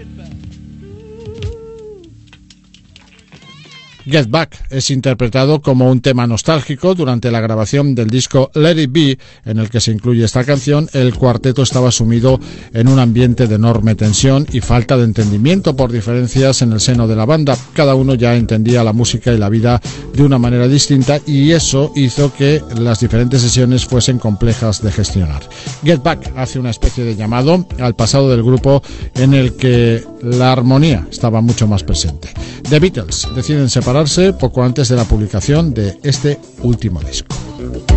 Get Back es interpretado como un tema nostálgico. Durante la grabación del disco Let It Be, en el que se incluye esta canción, el cuarteto estaba sumido en un ambiente de enorme tensión y falta de entendimiento por diferencias en el seno de la banda. Cada uno ya entendía la música y la vida de una manera distinta, y eso hizo que las diferentes sesiones fuesen complejas de gestionar. Get Back hace una especie de llamado al pasado del grupo, en el que la armonía estaba mucho más presente. The Beatles deciden separarse poco antes de la publicación de este último disco.